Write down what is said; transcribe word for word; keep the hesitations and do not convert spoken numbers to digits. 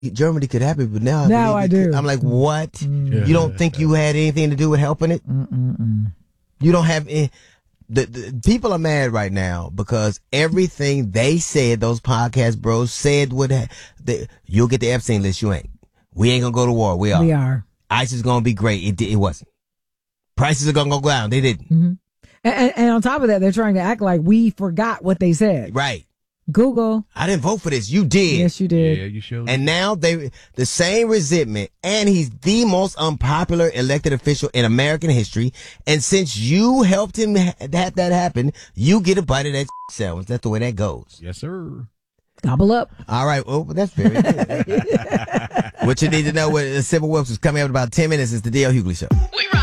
Germany could happen, but now, now I, I do. I'm like, what? Mm. You don't think you had anything to do with helping it? Mm-mm-mm. You don't have any. The, the people are mad right now because everything they said, those podcast bros said would ha- they, you'll get the Epstein list. You ain't. We ain't gonna go to war. We are. We are. ICE is gonna be great. It it wasn't. Prices are gonna go down. They didn't. Mm-hmm. And, and on top of that, they're trying to act like we forgot what they said. Right. Google. I didn't vote for this. You did. Yes, you did. Yeah, you showed. And now they the same resentment, and he's the most unpopular elected official in American history. And since you helped him ha- have that happen, you get a bite of that sandwich. That's the way that goes. Yes, sir. Gobble up. All right. Well, that's very good. What you need to know with Sybil Wilkes is coming up in about ten minutes is the D L Hughley Show. We run.